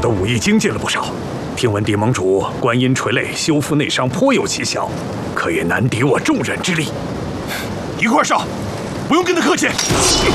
的武艺精进了不少，听闻地盟主观音垂泪修复内伤颇有奇效，可也难敌我众人之力。 一块上，不用跟他客气。